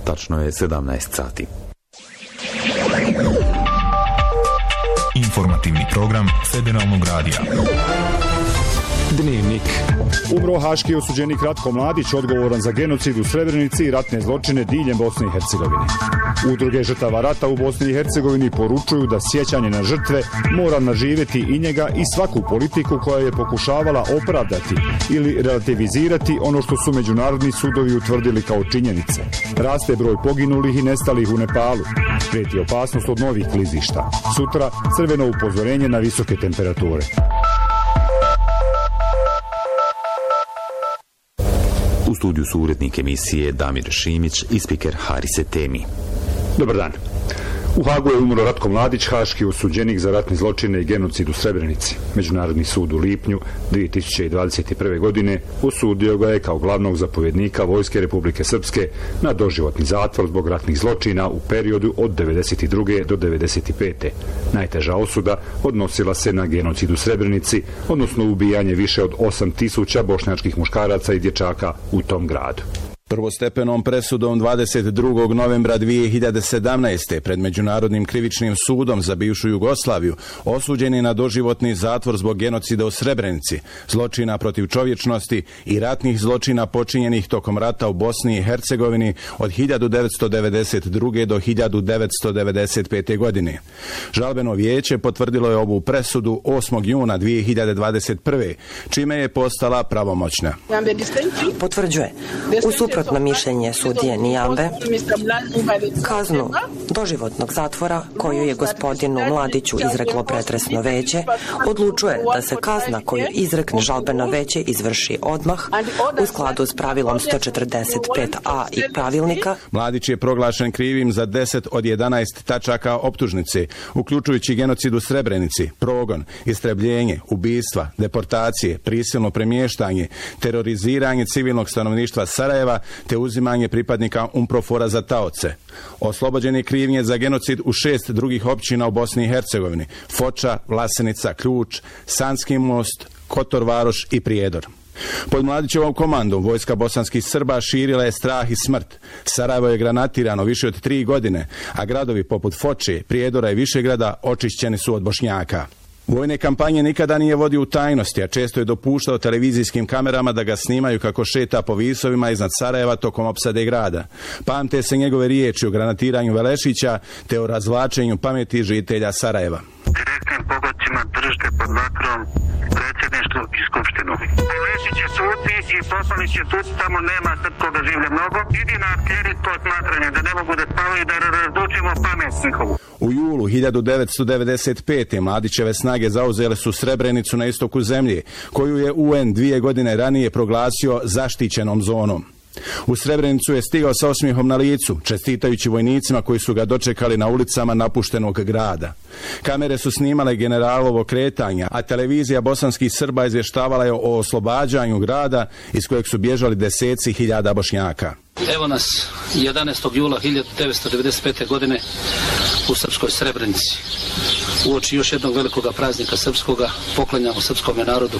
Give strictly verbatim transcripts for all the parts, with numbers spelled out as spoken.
Tačno je sedamnaest sati. Informativni program Federalnog radija. Dnevnik. Umro haški osuđenik Ratko Mladić, odgovoran za genocid u Srebrenici i ratne zločine diljem Bosne i Hercegovine. Udruge žrtava rata u Bosni i Hercegovini poručuju da sjećanje na žrtve mora naživjeti i njega i svaku politiku koja je pokušavala opravdati ili relativizirati ono što su međunarodni sudovi utvrdili kao činjenice. Raste broj poginulih i nestalih u Nepalu. Prijeti opasnost od novih klizišta. Sutra crveno upozorenje na visoke temperature. U studiju su urednik emisije Damir Šimić i spiker Harise Temi. Dobar dan. U Hagu je umro Ratko Mladić, haški osuđenik za ratne zločine i genocid u Srebrenici. Međunarodni sud u lipnju dvije tisuće dvadeset prve. godine osudio ga je kao glavnog zapovjednika Vojske Republike Srpske na doživotni zatvor zbog ratnih zločina u periodu od devedeset druge do devedeset pete. Najteža osuda odnosila se na genocid u Srebrenici, odnosno ubijanje više od osam tisuća bošnjačkih muškaraca i dječaka u tom gradu. Prvostepenom presudom dvadeset drugog novembra dvije hiljade sedamnaeste. pred Međunarodnim krivičnim sudom za bivšu Jugoslaviju osuđen je na doživotni zatvor zbog genocida u Srebrenici, zločina protiv čovječnosti i ratnih zločina počinjenih tokom rata u Bosni i Hercegovini od hiljadu devetsto devedeset druge. do hiljadu devetsto devedeset pete. godine. Žalbeno vijeće potvrdilo je ovu presudu osmog juna dvije hiljade dvadeset prve. čime je postala pravomoćna. Potvrđuje. U suprotno mišljenje sudije Nijambe, kaznu doživotnog zatvora koju je gospodinu Mladiću izreklo pretresno veće, odlučuje da se kazna koju izrekne žalbeno veće izvrši odmah u skladu s pravilom sto četrdeset pet a i pravilnika. Mladić je proglašen krivim za deset od jedanaest tačaka optužnice, uključujući genocid u Srebrenici, progon, istrebljenje, ubistva, deportacije, prisilno premještanje, teroriziranje civilnog stanovništva Sarajeva te uzimanje pripadnika UNPROFOR-a za taoce. Oslobođen je krivnje za genocid u šest drugih općina u Bosni i Hercegovini: Foča, Vlasenica, Ključ, Sanski Most, Kotor Varoš i Prijedor. Pod Mladićevom komandom vojska bosanskih Srba širila je strah i smrt. Sarajevo je granatirano više od tri godine, a gradovi poput Foče, Prijedora i Višegrada očišćeni su od Bošnjaka. Vojne kampanje nikada nije vodio u tajnosti, a često je dopuštao televizijskim kamerama da ga snimaju kako šeta po visovima iznad Sarajeva tokom opsade grada. Pamte se njegove riječi o granatiranju Velešića te o razvlačenju pameti žitelja Sarajeva. Direktnim pogodcima držite pod vatrom predsjedništvo i skupštinu. Velešić je suci i poslanić je suci, tamo nema srpskoga življa mnogo. Idi na artiljerijsko osmatranje da ne mogu da spavaju i da razdučimo pamet njihovu. U julu hiljadu devetsto devedeset pete. Mladićeve snage zauzele su Srebrenicu na istoku zemlje, koju je U N dvije godine ranije proglasio zaštićenom zonom. U Srebrenicu je stigao sa osmijehom na licu, čestitajući vojnicima koji su ga dočekali na ulicama napuštenog grada. Kamere su snimale generalovo kretanja, a televizija bosanskih Srba izvještavala je o oslobađanju grada iz kojeg su bježali deseci hiljada Bošnjaka. Evo nas jedanaestog jula hiljadu devetsto devedeset pete. godine u srpskoj Srebrenici. Uoči još jednog velikoga praznika srpskoga poklanjamo srpskome narodu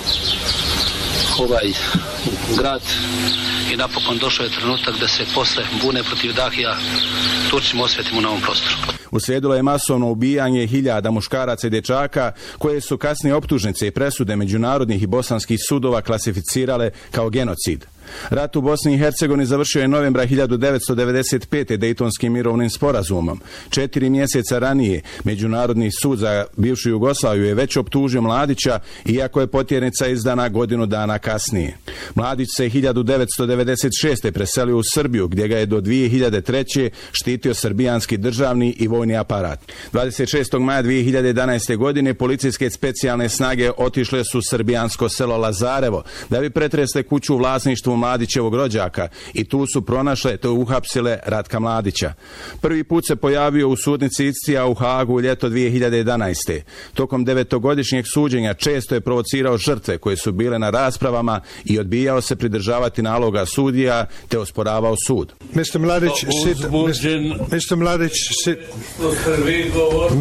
ovaj grad i napokon došao je trenutak da se posle bune protiv Dahija Turcima osvetimo na ovom prostoru. Uslijedilo je masovno ubijanje hiljada muškaraca i dječaka koje su kasnije optužnice i presude međunarodnih i bosanskih sudova klasificirale kao genocid. Rat u Bosni i Hercegovini završio je novembra hiljadu devetsto devedeset pete. Dejtonskim mirovnim sporazumom. Četiri mjeseca ranije Međunarodni sud za bivšu Jugoslaviju je već optužio Mladića, iako je potjernica izdana godinu dana kasnije. Mladić se hiljadu devetsto devedeset šeste. preselio u Srbiju, gdje ga je do dvije hiljade treće. štitio srbijanski državni i vojni aparat. dvadeset šestog maja dvije hiljade jedanaeste. godine policijske specijalne snage otišle su u srbijansko selo Lazarevo da bi pretresle kuću u vlasništvu Mladićevog rođaka i tu su pronašle te uhapsile Ratka Mladića. Prvi put se pojavio u sudnici Icija u Hagu u ljeto dvije hiljade jedanaeste. Tokom devetogodišnjeg suđenja često je provocirao žrtve koje su bile na raspravama i odbijao se pridržavati naloga sudija te osporavao sud. mister Mladić, sit. mister Mladić, sit.